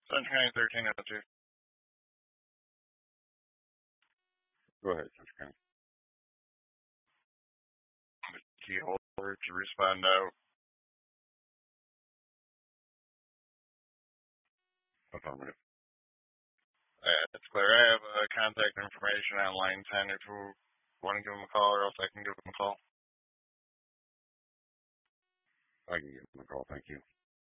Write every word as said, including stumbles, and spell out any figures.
Central County thirteen oh two. Go ahead, Central County. Key holder to respond out. Affirmative. Uh, it's clear. I have uh, contact information on line ten if you want to give them a call, or else I can give them a call. I can give them a call. Thank you.